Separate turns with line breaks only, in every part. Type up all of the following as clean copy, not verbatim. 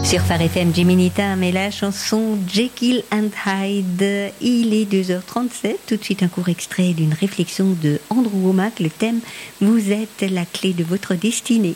Sur Phare FM, Jiminy Time et la chanson Jekyll and Hyde. Il est 2h37. Tout de suite, un court extrait d'une réflexion de Andrew Wommack. Le thème, vous êtes la clé de votre destinée.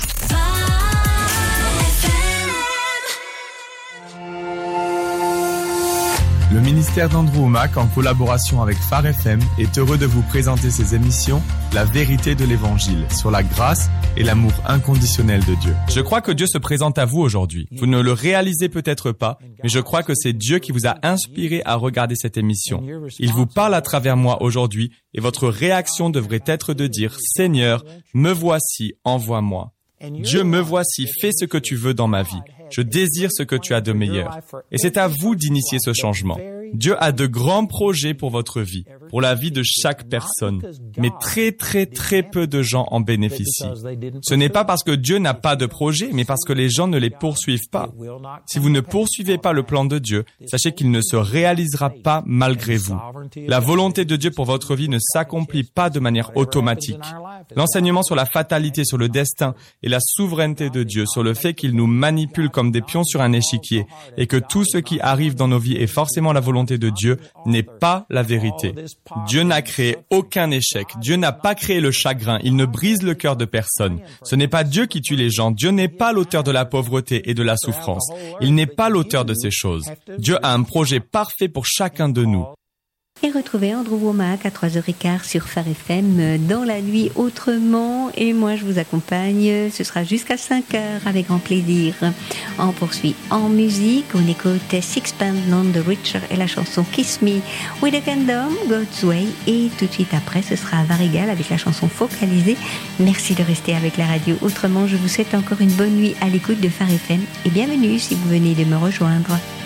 Le ministère d'Andrew Wommack, en collaboration avec Phare FM, est heureux de vous présenter ses émissions « La vérité de l'Évangile » sur la grâce et l'amour inconditionnel de Dieu. Je crois que Dieu se présente à vous aujourd'hui. Vous ne le réalisez peut-être pas, mais je crois que c'est Dieu qui vous a inspiré à regarder cette émission. Il vous parle à travers moi aujourd'hui et votre réaction devrait être de dire « Seigneur, me voici, envoie-moi ». Dieu, me voici, fais ce que tu veux dans ma vie. Je désire ce que tu as de meilleur. Et c'est à vous d'initier ce changement. Dieu a de grands projets pour votre vie, pour la vie de chaque personne. Mais très peu de gens en bénéficient. Ce n'est pas parce que Dieu n'a pas de projet, mais parce que les gens ne les poursuivent pas. Si vous ne poursuivez pas le plan de Dieu, sachez qu'il ne se réalisera pas malgré vous. La volonté de Dieu pour votre vie ne s'accomplit pas de manière automatique. L'enseignement sur la fatalité, sur le destin et la souveraineté de Dieu, sur le fait qu'il nous manipule comme des pions sur un échiquier et que tout ce qui arrive dans nos vies est forcément la volonté de Dieu, n'est pas la vérité. Dieu n'a créé aucun échec. Dieu n'a pas créé le chagrin. Il ne brise le cœur de personne. Ce n'est pas Dieu qui tue les gens. Dieu n'est pas l'auteur de la pauvreté et de la souffrance. Il n'est pas l'auteur de ces choses. Dieu a un projet parfait pour chacun de nous.
Et retrouvez Andrew Wommack à 3h15 sur Phare FM dans la nuit autrement. Et moi, je vous accompagne. Ce sera jusqu'à 5h avec grand plaisir. On poursuit en musique. On écoute Sixpence None the Richer et la chanson Kiss Me with a Kingdom, God's Way. Et tout de suite après, ce sera Varigal avec la chanson Focalisée. Merci de rester avec la radio autrement. Je vous souhaite encore une bonne nuit à l'écoute de Phare FM. Et bienvenue si vous venez de me rejoindre.